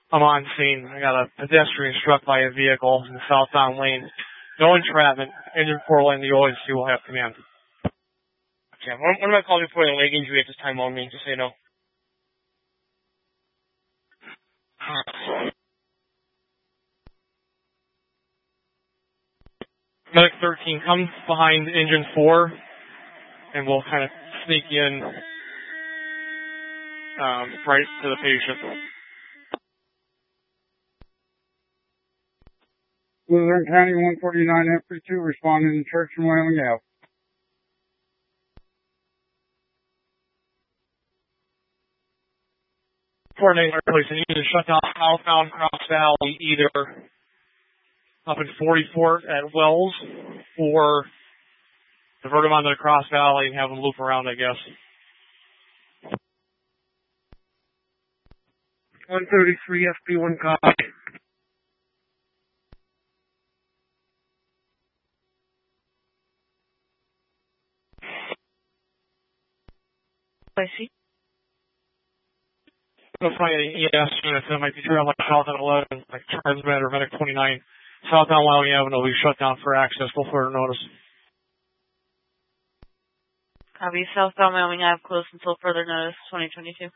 I'm on scene. I got a pedestrian struck by a vehicle in the southbound lane. No entrapment. Engine 4 lane, the ONC will have command. Okay, one of my calls reporting a leg injury at this time on me, just so you know. Medic 13 comes behind engine 4, and we'll kind of sneak in right to the patient. Luzerne County 149 F32 responding to Church and Wyoming Ave. Coordinating our place and either shut down southbound Cross Valley, either up in 44 at Wells, or divert them onto the Cross Valley and have them loop around, I guess. 133 FP1 copy. I see. I'll find an ES unit that might be traveling south on 11, like Transmed or Medic 29. Southbound Wyoming Avenue will be shut down for access. We'll further notice. Copy. Southbound Wyoming Ave closed until further notice, 2022.